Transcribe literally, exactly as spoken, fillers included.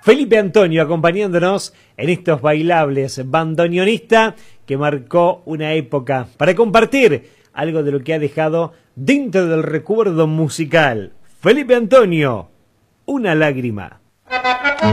Felipe Antonio acompañándonos en estos bailables, bandoneonista que marcó una época para compartir algo de lo que ha dejado dentro del recuerdo musical. Felipe Antonio, una lágrima.